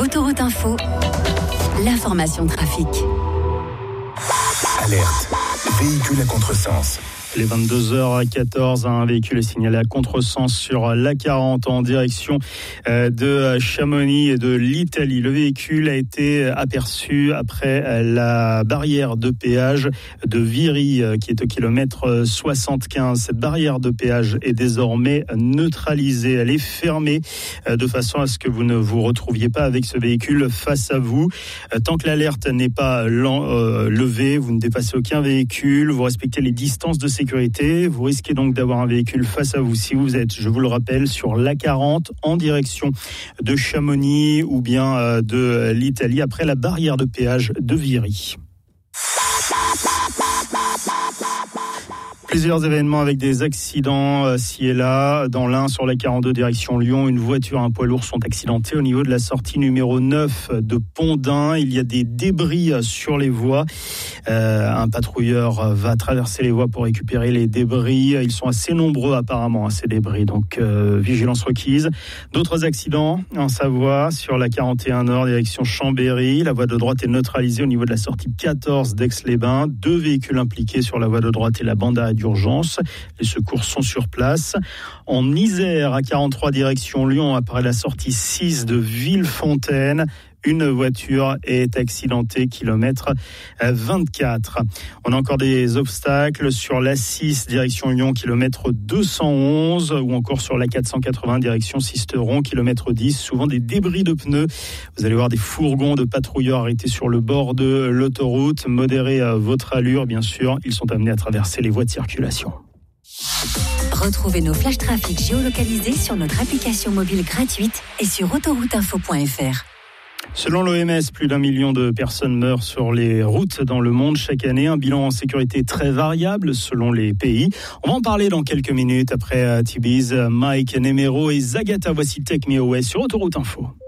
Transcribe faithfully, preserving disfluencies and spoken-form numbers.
Autoroute Info, l'information trafic. Alerte, véhicule à contresens. Les vingt-deux heures quatorze, un véhicule est signalé à contresens sur l'A quarante en direction de Chamonix et de l'Italie. Le véhicule a été aperçu après la barrière de péage de Viry qui est au kilomètre soixante-quinze. Cette barrière de péage est désormais neutralisée. Elle est fermée de façon à ce que vous ne vous retrouviez pas avec ce véhicule face à vous. Tant que l'alerte n'est pas levée, vous ne dépassez aucun véhicule, vous respectez les distances de sécurité. Sécurité. Vous risquez donc d'avoir un véhicule face à vous si vous êtes, je vous le rappelle, sur l'A quarante en direction de Chamonix ou bien de l'Italie après la barrière de péage de Viry. Plusieurs événements avec des accidents euh, ci et là. Dans l'Ain, sur la quarante-deux direction Lyon, une voiture et un poids lourd sont accidentés au niveau de la sortie numéro neuf de Pont-d'Ain. Il y a des débris sur les voies. Euh, un patrouilleur va traverser les voies pour récupérer les débris. Ils sont assez nombreux apparemment, hein, ces débris. Donc, euh, vigilance requise. D'autres accidents en Savoie, sur la quarante et un nord direction Chambéry. La voie de droite est neutralisée au niveau de la sortie quatorze d'Aix-les-Bains. Deux véhicules impliqués sur la voie de droite et la bande d'arrêt d'urgence. Les secours sont sur place. En Isère, à quarante-trois direction Lyon, après la sortie six de Villefontaine, une voiture est accidentée, kilomètre vingt-quatre. On a encore des obstacles sur l'A six, direction Lyon, kilomètre deux cent onze, ou encore sur l'A quatre cent quatre-vingts, direction Sisteron, kilomètre dix. Souvent des débris de pneus. Vous allez voir des fourgons de patrouilleurs arrêtés sur le bord de l'autoroute. Modérez votre allure, bien sûr. Ils sont amenés à traverser les voies de circulation. Retrouvez nos flashs trafic géolocalisés sur notre application mobile gratuite et sur autoroute info point f r. Selon l'O M S, plus d'un million de personnes meurent sur les routes dans le monde chaque année. Un bilan en sécurité très variable selon les pays. On va en parler dans quelques minutes après Tibiz, Mike Nemero et Zagata. Voici Take Me Away sur Autoroute Info.